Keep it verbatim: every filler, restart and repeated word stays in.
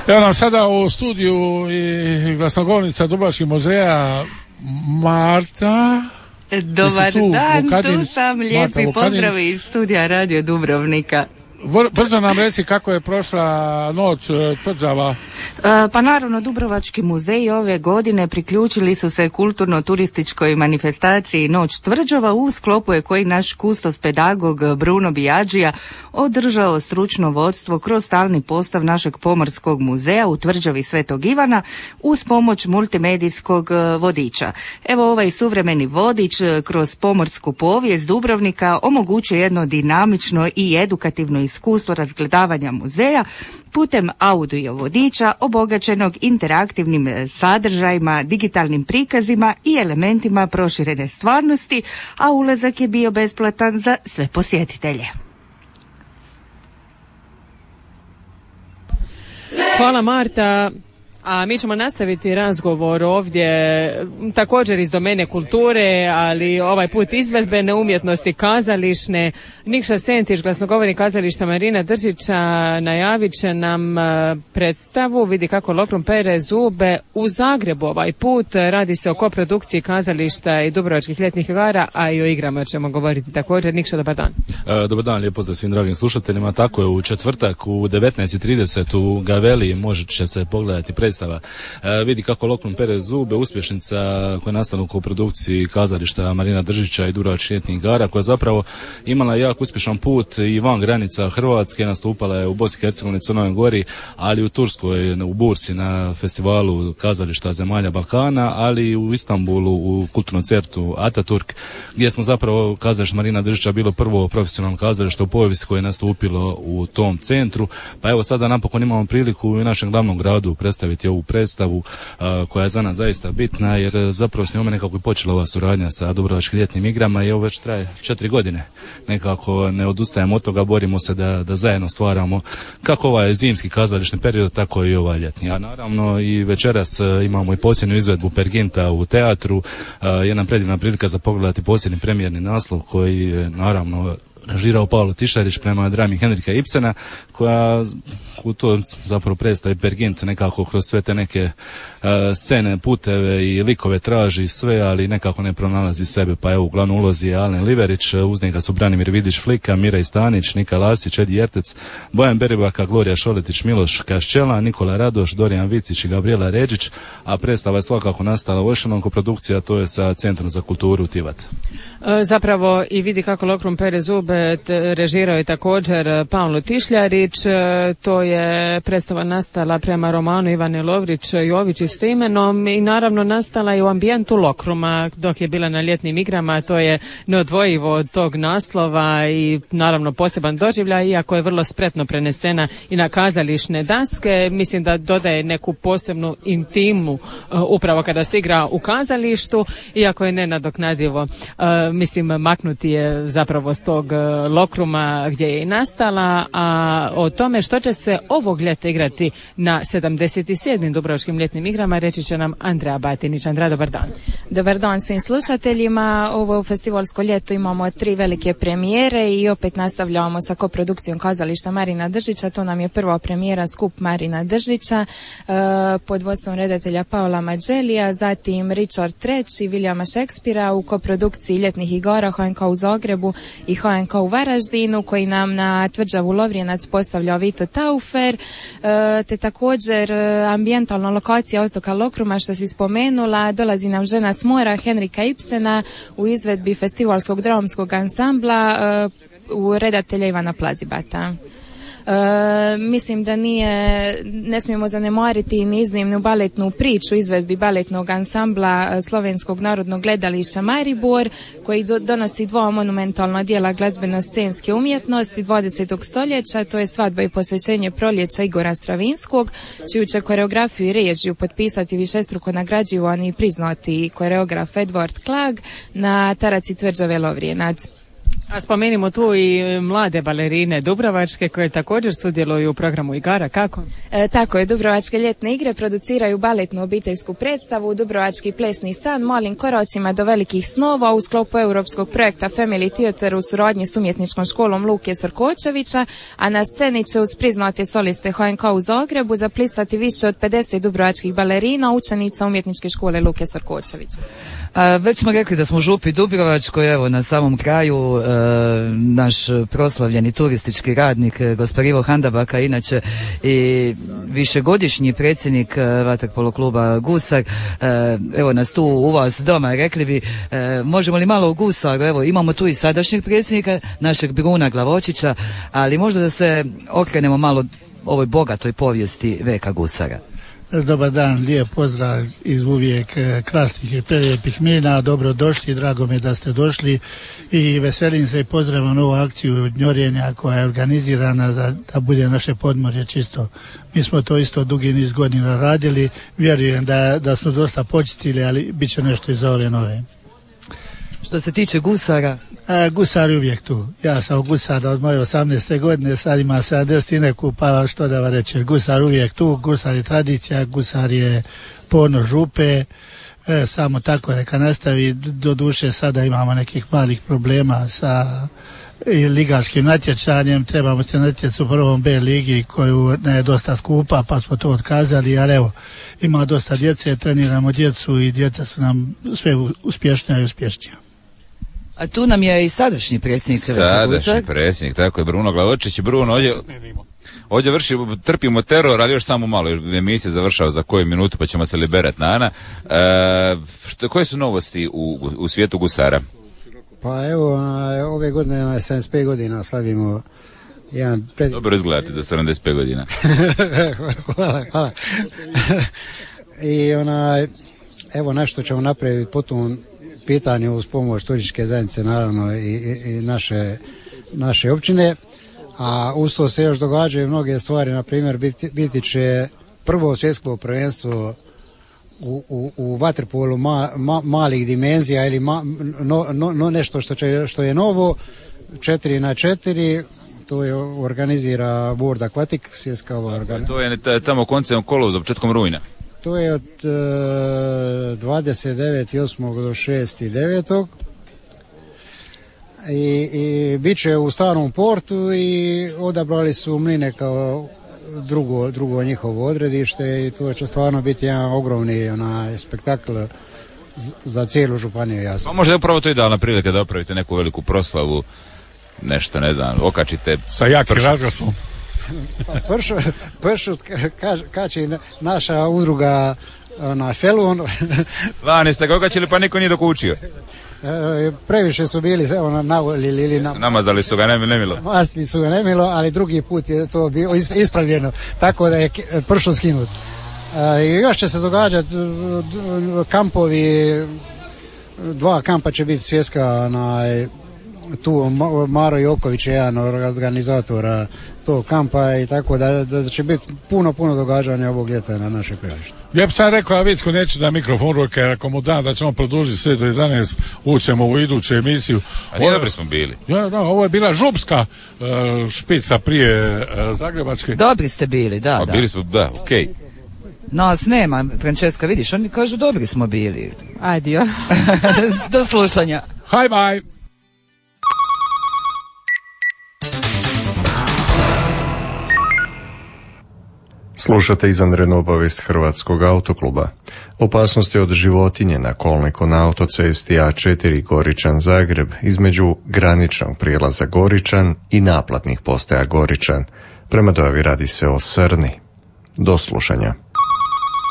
Evo nam sada u studiju i glasnogovornica Dubrovačkih muzeja Marta. Dobar tu, dan, Vukadin, tu sam, lijepi pozdrav iz studija Radio Dubrovnika. Brzo nam reci kako je prošla noć tvrđava. E, pa naravno, Dubrovački muzeji ove godine priključili su se kulturno-turističkoj manifestaciji Noć tvrđava, u sklopu je koji naš kustos pedagog Bruno Bijađija održao stručno vodstvo kroz stalni postav našeg pomorskog muzeja u tvrđavi Svetog Ivana uz pomoć multimedijskog vodiča. Evo, ovaj suvremeni vodič kroz pomorsku povijest Dubrovnika omogućuje jedno dinamično i edukativno iskustvo razgledavanja muzeja putem audio vodiča obogaćenog interaktivnim sadržajima, digitalnim prikazima i elementima proširene stvarnosti, a ulazak je bio besplatan za sve posjetitelje. Hvala Marta. A mi ćemo nastaviti razgovor ovdje također iz domene kulture, ali ovaj put izvedbene umjetnosti kazališne. Nikša Sentić, glasnogovornik kazališta Marina Držića, najavit će nam predstavu Vidi kako Lokrum pere zube u Zagrebu ovaj put. Radi se o koprodukciji kazališta i Dubrovačkih ljetnih igara, a i o igrama ćemo govoriti također. Nikša, dobar dan. E, dobar dan, lijepo za svim dragim slušateljima. Tako je, u četvrtak u devetnaest i trideset u Gaveli može će se pogledati predstava E, vidi kako Lokrum pere zube, uspješnica koja je nastala u koprodukciji kazališta Marina Držića i Dubrovačkih ljetnih igara, koja je zapravo imala jako uspješan put i van granica Hrvatske, nastupala je u Bosni i Hercegovini, Crnoj Gori, ali u Turskoj, u Bursi na festivalu kazališta zemalja Balkana, ali i u Istanbulu u kulturnom centru Ataturk, gdje smo zapravo kazalište Marina Držića bilo prvo profesionalno kazalište u povijesti koje je nastupilo u tom centru. Pa evo sada napokon imamo priliku u našem glavnom gradu predstaviti ovu predstavu a, koja je za nas zaista bitna, jer zapravo s njome nekako je počela ova suradnja sa Dubrovačkim ljetnim igrama i ovo već traje četiri godine. Nekako ne odustajemo od toga, borimo se da, da zajedno stvaramo kako ovaj zimski kazališni period, tako i ovaj ljetni. A naravno i večeras imamo i posljednju izvedbu Perginta u teatru, a, jedna predivna prilika za pogledati posljednji premijerni naslov koji je naravno režirao Pavlo Tišarić prema drami Henrika Ibsena, koja u to zapravo predstavi Pergint nekako kroz sve te neke uh, scene, puteve i likove traži sve, ali nekako ne pronalazi sebe. Pa evo, u glavnoj ulozi je Alen Liverić, uz njega su Branimir Vidić Flika, Mirej Stanić, Nika Lasić, Edi Jertec, Bojan Beribaka, Gloria Šoletić, Miloš Kašćela, Nikola Radoš, Dorijan Vicić i Gabriela Ređić, a predstava je svakako nastala u Ošenom, koprodukcija to je sa Centrom za kulturu Tivat. Zapravo i Vidi kako Lokrum pere zube režirao je također Pavlo Tišljarić. To je predstava nastala prema romanu Ivane Lovrić Jović isto imenom i naravno nastala je u ambijentu Lokruma dok je bila na ljetnim igrama. To je neodvojivo od tog naslova i naravno poseban doživljaj, iako je vrlo spretno prenesena i na kazališne daske. Mislim da dodaje neku posebnu intimu upravo kada se igra u kazalištu, iako je nenadoknadivo mislim maknuti je zapravo s tog Lokruma gdje je i nastala. A o tome što će se ovog ljeta igrati na sedamdeset sedmim Dubrovačkim ljetnim igrama reći će nam Andreja Batinić. Andreja, dobar dan. Dobar dan svim slušateljima. Ovo festivalsko ljeto imamo tri velike premijere i opet nastavljamo sa koprodukcijom kazališta Marina Držića. To nam je prva premijera Skup Marina Držića pod vodstvom redatelja Paola Mađelija, zatim Richard treći Vilijama Šekspira u koprodukciji ljetnih igara H N K u Zagrebu i H N K u Varaždinu, koji nam na tvrđavu Lovrijenac postavlja Vito Taufer, te također ambijentalna lokacija otoka Lokruma što si spomenula. Dolazi nam Žena s mora Henrika Ibsena u izvedbi festivalskog dramskog ansambla u redatelja Ivana Plazibata. E, mislim da nije, ne smijemo zanemariti ni iznimnu baletnu priču izvedbi baletnog ansambla Slovenskog narodnog gledališta Maribor, koji do, donosi dva monumentalna dijela glazbeno-scenske umjetnosti dvadesetog stoljeća, to je Svadba i posvećenje proljeća Igora Stravinskog, čiju će koreografiju i režiju potpisati višestruko nagrađivani i priznati koreograf Edward Klag na taraci tvrđave Lovrijenac. A spomenimo tu i mlade balerine dubrovačke koje također sudjeluju u programu igara, kako? E, tako je, Dubrovačke ljetne igre produciraju baletnu obiteljsku predstavu Dubrovački plesni san malim koracima do velikih snova u sklopu europskog projekta Family Theater u suradnji s umjetničkom školom Luke Sorkočevića, a na sceni će uz priznate soliste H N K u Zagrebu zaplistati više od pedeset dubrovačkih balerina, učenica umjetničke škole Luke Sorkočevića. A, već smo rekli da smo u Župi Dubrovačkoj, evo na samom kraju e, naš proslavljeni turistički radnik gospodin Ivo Handabaka, inače i višegodišnji predsjednik vaterpolo kluba Gusar, e, evo nas tu u vas doma, rekli bi e, možemo li malo u Gusaru, evo imamo tu i sadašnjeg predsjednika, našeg Bruna Glavočića, ali možda da se okrenemo malo ovoj bogatoj povijesti veka Gusara. Dobar dan, lijep pozdrav iz uvijek krasnih i prelijepih mina, dobro došli, drago mi je da ste došli i veselim se i pozdravljam ovu akciju gnjorenja koja je organizirana da, da bude naše podmorje čisto. Mi smo to isto dugi niz godina radili, vjerujem da, da smo dosta počistili, ali bit će nešto i za ove nove. Što se tiče Gusara? A, Gusar je uvijek tu. Ja sam Gusar od moje osamnaeste godine, sad ima sedamdeset i neku, pa što da vam reći. Gusar uvijek tu, Gusar je tradicija, Gusar je ponos Župe, e, samo tako neka nastavi. Do duše sada imamo nekih malih problema sa i ligaškim natječanjem, trebamo se natjecati u prvom B ligi koju ne je dosta skupa, pa smo to otkazali, ali evo, ima dosta djece, treniramo djecu i djeca su nam sve uspješnija i uspješnija. A tu nam je i sadašnji predsjednik. Sadašnji predsjednik, tako je, Bruno Glavočić. Bruno, ovdje, ovdje vrši, trpimo teror, ali još samo malo, jer emisija završava za koju minutu, pa ćemo se liberati na Ana. E, što, koje su novosti u, u svijetu Gusara? Pa evo, na, ove godine na sedamdeset pet godina slavimo jedan... Pred... Dobro izgledate za sedamdeset pet godina. hvala, hvala. I onaj, evo nešto ćemo napraviti po tom pitanju uz pomoć turističke zajednice, naravno i, i, i naše, naše općine, a uz to se još događaju mnoge stvari, na primjer biti, biti će prvo svjetsko prvenstvo u, u, u vaterpolu ma, ma, malih dimenzija ili ma, no, no, no nešto što, će, što je novo, četiri na četiri, to je organizira World Aquatic, svjetska organizacija. To je tamo koncem kolovoza, početkom rujna. To je od e, dvadeset devetog osmog do šestog devetog I, i bit će u Starom portu i odabrali su Mline kao drugo, drugo njihovo odredište i to će stvarno biti jedan ogromni onaj spektakl za cijelu županiju. Jasno. Pa možda je upravo to idealna prilika da opravite neku veliku proslavu, nešto, ne znam, okačite sa jakim razglasom. Pa pršut, pršut ka, kači naša udruga na Felun. Lani ste ga okačili pa niko nije dokučio. E, previše su bili se ona navolili ili nam... namazali su ga ne, nemilo. Masti su ga nemilo, ali drugi put je to bilo ispravljeno, tako da je pršut skinut. E, I još će se događati kampovi, dva kampa će biti svjetska na tu Maro Joković je jedan od organizatora tog kampa i tako da, da će biti puno, puno događanja ovog ljeta na našoj pjevalištu. Ja bi sam rekao, a Vicko neću da mikrofon ruke, ako mu dam da ćemo produžiti sve do jedanaest, ućemo u iduću emisiju. A nije dobri smo bili. Ja, da, ovo je bila župska uh, špica prije uh, zagrebačke. Dobri ste bili, da, a, da. Bili smo, da, okej. Okay. Nas nema, Francesca, vidiš, oni kažu dobri smo bili. Adio. Do slušanja. Hi, bye. Slušate izvanrednu obavijest Hrvatskog autokluba. Opasnosti od životinje na kolniku na autocesti A četiri Goričan Zagreb između graničnog prijelaza Goričan i naplatnih postaja Goričan. Prema dojavi radi se o srni. Do slušanja.